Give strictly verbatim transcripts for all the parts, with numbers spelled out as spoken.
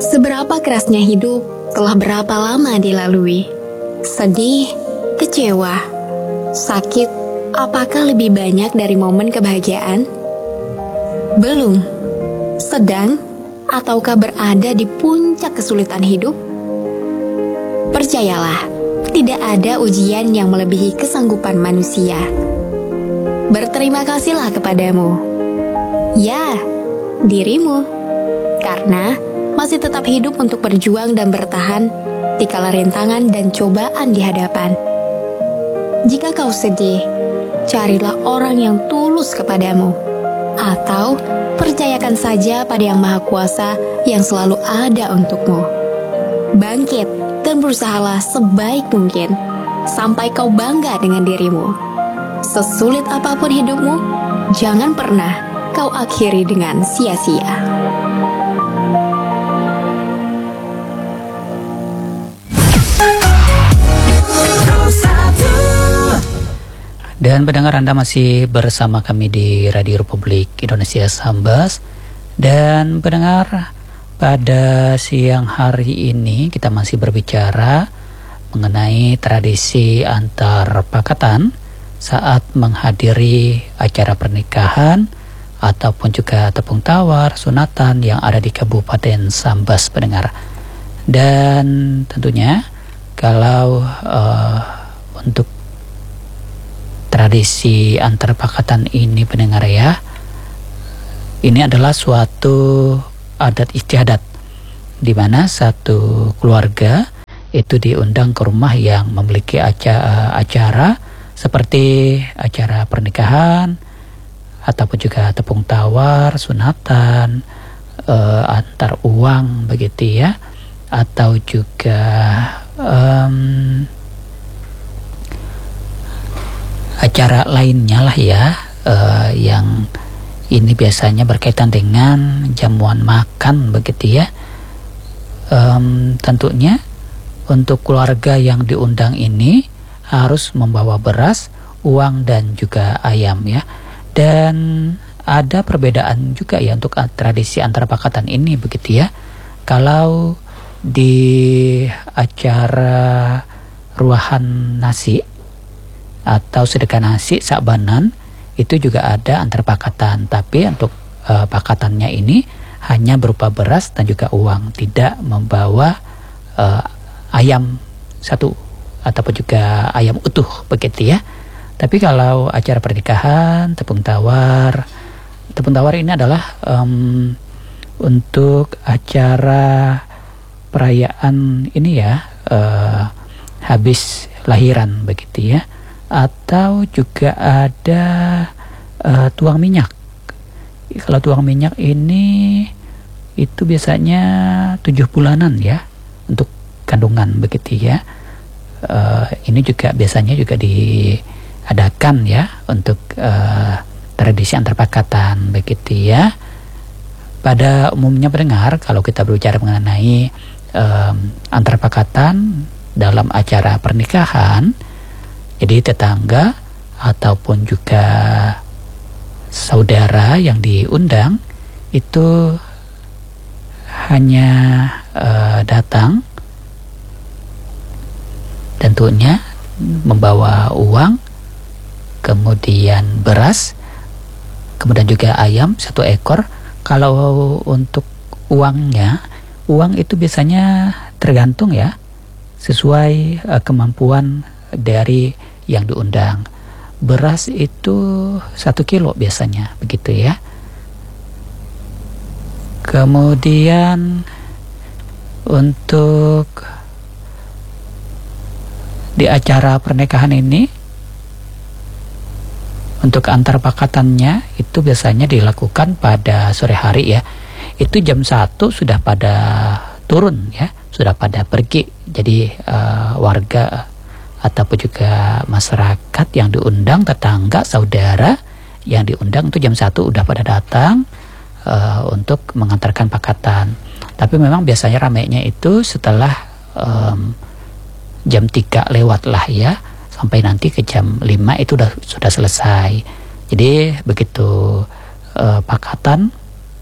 Seberapa kerasnya hidup, telah berapa lama dilalui. Sedih, kecewa, sakit, apakah lebih banyak dari momen kebahagiaan? Belum. Sedang, ataukah berada di puncak kesulitan hidup? Percayalah, tidak ada ujian yang melebihi kesanggupan manusia. Berterima kasihlah kepadamu. Ya, dirimu. Karena masih tetap hidup untuk berjuang dan bertahan di kala rintangan dan cobaan di hadapan. Jika kau sedih, carilah orang yang tulus kepadamu. Atau percayakan saja pada Yang Maha Kuasa yang selalu ada untukmu. Bangkit dan berusahalah sebaik mungkin sampai kau bangga dengan dirimu. Sesulit apapun hidupmu, jangan pernah kau akhiri dengan sia-sia. Dan pendengar, Anda masih bersama kami di Radio Republik Indonesia Sambas. Dan pendengar, pada siang hari ini kita masih berbicara mengenai tradisi antar pakatan saat menghadiri acara pernikahan ataupun juga tepung tawar, sunatan yang ada di Kabupaten Sambas, pendengar. Dan tentunya kalau uh, untuk tradisi antar pakatan ini, pendengar ya, ini adalah suatu adat istiadat di mana satu keluarga itu diundang ke rumah yang memiliki acara, acara seperti acara pernikahan ataupun juga tepung tawar, sunatan, uh, antar uang begitu ya, atau juga um, acara lainnya lah ya, uh, yang ini biasanya berkaitan dengan jamuan makan begitu ya. Um, tentunya untuk keluarga yang diundang ini harus membawa beras, uang dan juga ayam ya. Dan ada perbedaan juga ya untuk tradisi antara pakatan ini begitu ya. Kalau di acara ruahan nasi atau sedekah nasi sakbanan itu juga ada antar pakatan, tapi untuk uh, pakatannya ini hanya berupa beras dan juga uang, tidak membawa uh, ayam satu ataupun juga ayam utuh begitu ya. Tapi kalau acara pernikahan, tepung tawar, tepung tawar ini adalah um, untuk acara perayaan ini ya, uh, habis lahiran begitu ya. Atau juga ada uh, tuang minyak. Kalau tuang minyak ini itu biasanya tujuh bulanan ya untuk kandungan begitu ya. Uh, ini juga biasanya juga diadakan ya untuk uh, tradisi antar pakatan begitu ya. Pada umumnya pendengar, kalau kita berbicara mengenai um, antar pakatan dalam acara pernikahan, jadi tetangga ataupun juga saudara yang diundang itu hanya uh, datang tentunya membawa uang, kemudian beras, kemudian juga ayam satu ekor. Kalau untuk uangnya, uang itu biasanya tergantung ya, sesuai uh, kemampuan dari yang diundang. Beras itu satu kilo biasanya begitu ya. Kemudian untuk di acara pernikahan ini, untuk antar pakatannya itu biasanya dilakukan pada sore hari ya. Itu jam satu sudah pada turun ya, sudah pada pergi. Jadi uh, warga ataupun juga masyarakat yang diundang, tetangga, saudara yang diundang itu jam satu udah pada datang uh, untuk mengantarkan pakatan. Tapi memang biasanya ramainya itu setelah um, jam tiga lewat lah ya, sampai nanti ke jam lima itu udah, sudah selesai. Jadi begitu uh, pakatan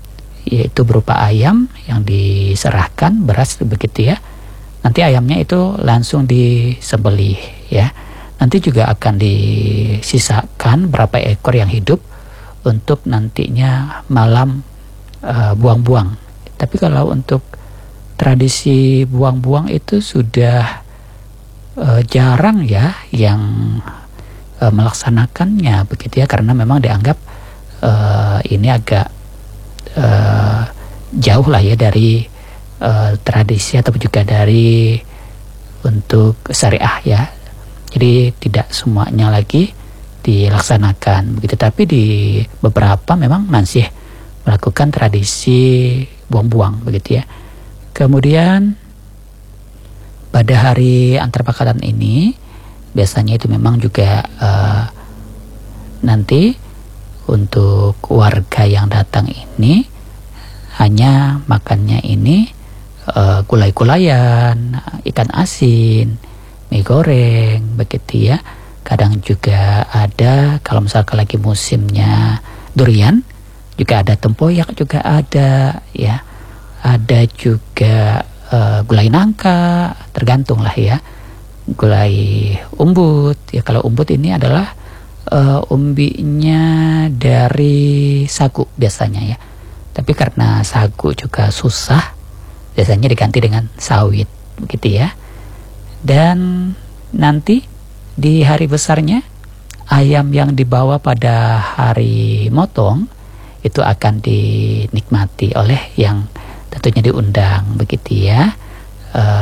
yaitu berupa ayam yang diserahkan, beras begitu ya. Nanti ayamnya itu langsung disembelih ya. Nanti juga akan disisakan berapa ekor yang hidup untuk nantinya malam uh, buang-buang. Tapi kalau untuk tradisi buang-buang itu sudah uh, jarang ya yang uh, melaksanakannya begitu ya, karena memang dianggap uh, ini agak uh, jauh lah ya dari uh, tradisi atau juga dari untuk syariah ya. Jadi tidak semuanya lagi dilaksanakan begitu, tapi di beberapa memang masih melakukan tradisi buang-buang begitu ya. Kemudian pada hari Antarpakatan ini biasanya itu memang juga uh, nanti untuk warga yang datang ini hanya makannya ini uh, gulai-gulayan, ikan asin, mie goreng begitu ya. Kadang juga ada, kalau misalkan lagi musimnya durian, juga ada tempoyak, juga ada ya. Ada juga uh, gulai nangka, tergantung lah ya. Gulai umbut ya. Kalau umbut ini adalah uh, umbinya dari sagu biasanya ya. Tapi karena sagu juga susah, biasanya diganti dengan sawit begitu ya. Dan nanti di hari besarnya, ayam yang dibawa pada hari motong itu akan dinikmati oleh yang tentunya diundang begitu ya. Uh,